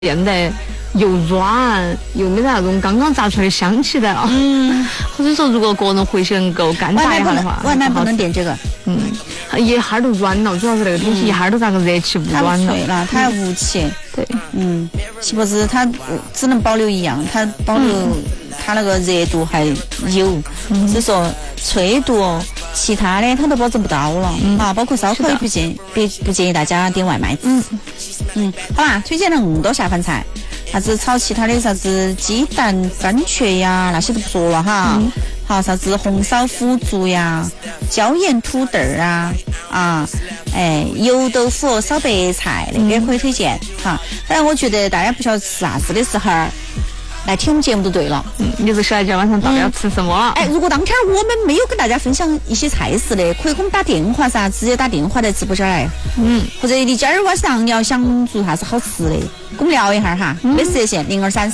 变得又软又没得那种刚刚炸出来的香气的了。或者说如果个人回去能够干炸一下的话， 外卖不能点这个。 一哈儿都软了，主要是那个东西一哈儿都咋个热气不软了。 它脆了，它要无气。 对， 锡箔纸它只能保留一样，它保留它那个热度还有，只是说脆度，其他的它都保证不到了啊。包括烧烤也不建议大家点外卖。好啦，推荐了那么多下饭菜，啥子炒其他的啥子鸡蛋、番茄呀，那些都不说了哈。好，啥子红烧腐竹呀、椒盐土豆啊，油豆腐、烧白菜那个可以推荐哈。当然，我觉得大家不晓得吃啥子的时候，来听我们节目就对了。 你就晓得今晚上到底要吃什么了。 如果当天我们没有跟大家分享一些菜式的，可以给我们打电话噻，直接打电话在直播间来。或者你今儿晚上你要想做啥子好吃的，跟我们聊一下哈。美食热线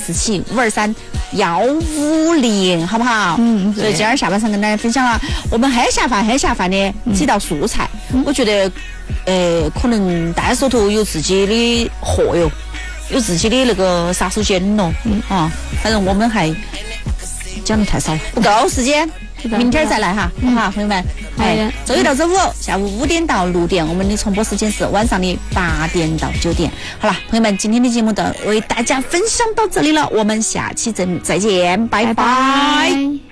02347523-150，好不好？所以今儿下半场跟大家分享了我们嗨下饭的几道素菜。我觉得可能大家手头有自己的货哟，有自己的那个杀手锏咯。反正我们还讲的太少了，不够时间，明天再来哈。好，朋友们，周一到周五下午5点到6点，我们的重播时间是晚上的8点到9点。好了，朋友们，今天的节目都为大家分享到这里了，我们下期再见，拜拜。